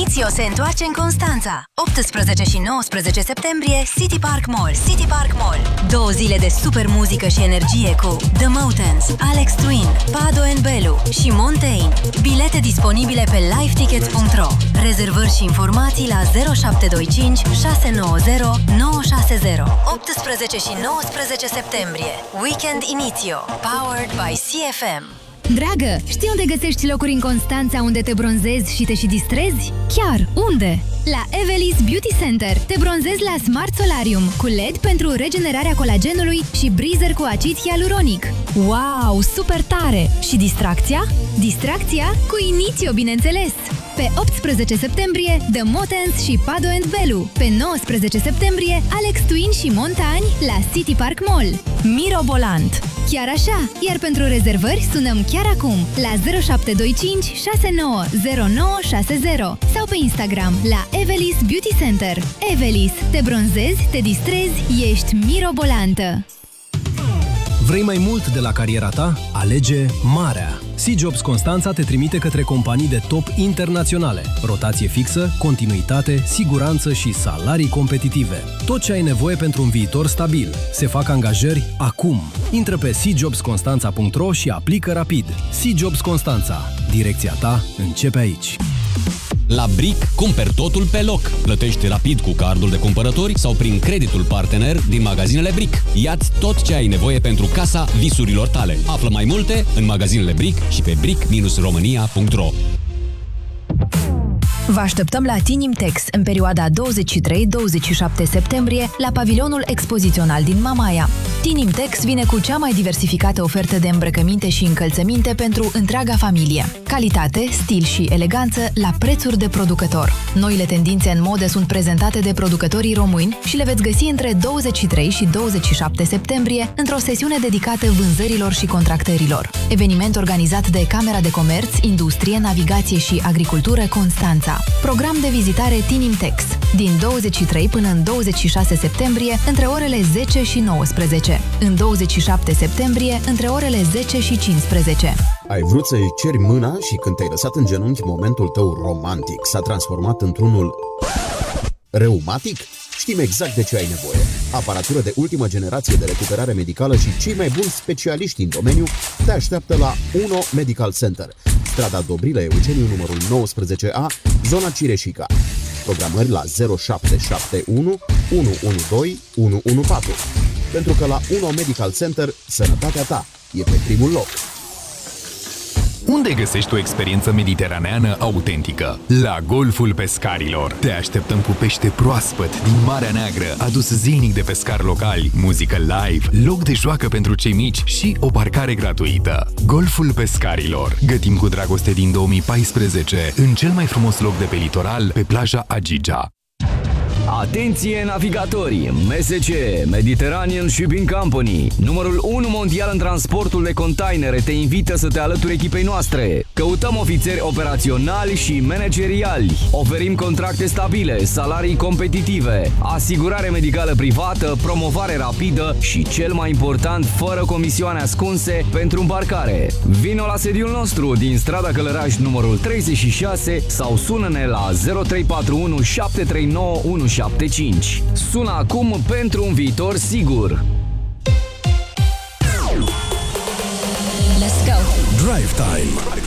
Inizio se întoarce în Constanța. 18 și 19 septembrie, City Park Mall. City Park Mall. 2 zile de super muzică și energie cu The Mountains, Alex Twin, Pado and Belu și Montaigne. Bilete disponibile pe livetickets.ro. Rezervări și informații la 0725 690 960. 18 și 19 septembrie. Weekend Inizio. Powered by CFM. Dragă, știi unde găsești locuri în Constanța unde te bronzezi și te și distrezi? Chiar, unde? La Evelis Beauty Center. Te bronzezi la Smart Solarium cu LED pentru regenerarea colagenului și breezer cu acid hialuronic. Wow, super tare! Și distracția? Distracția cu Inizio, bineînțeles! Pe 18 septembrie, The Mountains și Pado and Belu. Pe 19 septembrie, Alex Twin și Montaigne la City Park Mall. Mirobolant. Chiar așa, iar pentru rezervări sunăm chiar acum la 0725 690960 sau pe Instagram la Evelis Beauty Center. Evelis, te bronzezi, te distrezi, ești mirobolantă! Vrei mai mult de la cariera ta? Alege marea! C-Jobs Constanța te trimite către companii de top internaționale. Rotație fixă, continuitate, siguranță și salarii competitive. Tot ce ai nevoie pentru un viitor stabil. Se fac angajări acum. Intră pe cjobsconstanța.ro și aplică rapid. C-Jobs Constanța. Direcția ta începe aici. La Brick cumperi totul pe loc. Plătești rapid cu cardul de cumpărători sau prin creditul partener din magazinele Brick. Ia-ți tot ce ai nevoie pentru casa visurilor tale. Află mai multe în magazinele Brick și pe brick-romania.ro. Vă așteptăm la Tinimtex în perioada 23-27 septembrie la pavilionul expozițional din Mamaia. Tinimtex vine cu cea mai diversificată ofertă de îmbrăcăminte și încălțăminte pentru întreaga familie. Calitate, stil și eleganță la prețuri de producător. Noile tendințe în modă sunt prezentate de producătorii români și le veți găsi între 23 și 27 septembrie într-o sesiune dedicată vânzărilor și contractărilor. Eveniment organizat de Camera de Comerț, Industrie, Navigație și Agricultură Constanța. Program de vizitare Tinimtex din 23 până în 26 septembrie între orele 10 și 19. În 27 septembrie între orele 10 și 15. Ai vrut să-i ceri mâna și când te-ai lăsat în genunchi, momentul tău romantic s-a transformat într-unul reumatic? Știm exact de ce ai nevoie. Aparatură de ultimă generație de recuperare medicală și cei mai buni specialiști în domeniu te așteaptă la Uno Medical Center, strada Dobrile Eugeniu, numărul 19A, zona Cireșica. Programări la 0771 112 114. Pentru că la Uno Medical Center, sănătatea ta e pe primul loc. Unde găsești o experiență mediteraneană autentică? La Golful Pescarilor. Te așteptăm cu pește proaspăt din Marea Neagră, adus zilnic de pescari locali, muzică live, loc de joacă pentru cei mici și o parcare gratuită. Golful Pescarilor. Gătim cu dragoste din 2014 în cel mai frumos loc de pe litoral, pe plaja Agigea. Atenție navigatorii! MSC, Mediterranean Shipping Company, numărul 1 mondial în transportul de containere, te invită să te alături echipei noastre. Căutăm ofițeri operaționali și manageriali. Oferim contracte stabile, salarii competitive, asigurare medicală privată, promovare rapidă și, cel mai important, fără comisioane ascunse pentru îmbarcare. Vino la sediul nostru din strada Călăraș numărul 36 sau sună-ne la 0341 739 175. Sună acum pentru un viitor sigur. Let's go! Drive Time.